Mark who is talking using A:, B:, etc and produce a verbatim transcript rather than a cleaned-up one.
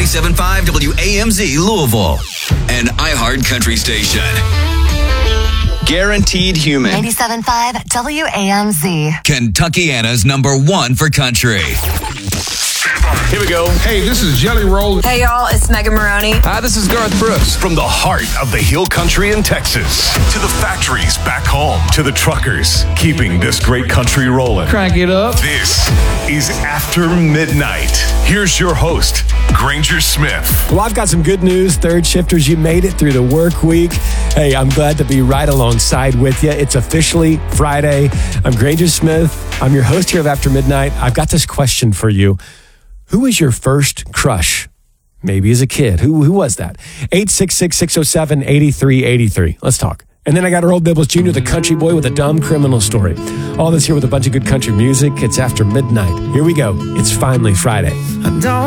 A: ninety-seven point five W A M Z Louisville, an iHeart Country station. Guaranteed Human.
B: ninety-seven point five W A M Z.
A: Kentuckiana's number one for country.
C: Here we go. Hey, this is Jelly Roll.
D: Hey, y'all, it's Megan Maroney.
C: Hi, this is Garth Brooks.
E: From the heart of the Hill Country in Texas to the factories back home to the truckers keeping this great country rolling.
C: Crank it up.
E: This is After Midnight. Here's your host, Granger Smith.
F: Well, I've got some good news, third shifters. You made it through the work week. Hey, I'm glad to be right alongside with you. It's officially Friday. I'm Granger Smith. I'm your host here of After Midnight. I've got this question for you. Who was your first crush? Maybe as a kid. Who who was that? eight six six, six oh seven, eight three eight three. Let's talk. And then I got Earl Bibbles Junior, the country boy with a dumb criminal story. All this here with a bunch of good country music. It's After Midnight. Here we go. It's finally Friday.
G: I don't